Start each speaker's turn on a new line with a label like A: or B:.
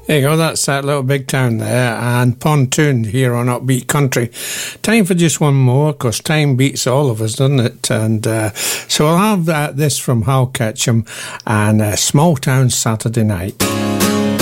A: There you go, that's that little big town there, and Pontoon here on Upbeat Country. Time for just one more, because time beats all of us, doesn't it? And so I'll have this from Hal Ketchum and Small Town Saturday Night.